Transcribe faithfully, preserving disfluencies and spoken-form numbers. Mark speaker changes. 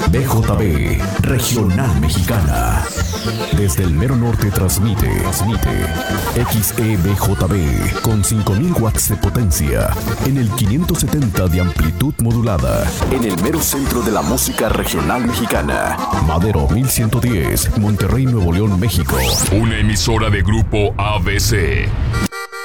Speaker 1: B J B, Regional Mexicana. Desde el mero norte transmite, transmite X E B J B con cinco mil watts de potencia en el quinientos setenta de amplitud modulada en el mero centro de la música regional mexicana. Madero mil ciento diez, Monterrey, Nuevo León, México.
Speaker 2: Una emisora de Grupo A B C